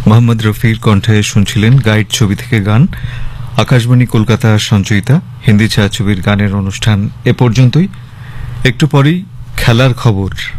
মোহাম্মদ রফির কণ্ঠে শুনছিলেন গাইড ছবি থেকে গান। আকাশবাণী কলকাতা সঞ্চয়িতা হিন্দি ছায়াছবির গানের অনুষ্ঠান এ পর্যন্তই। একটু পরেই খেলার খবর।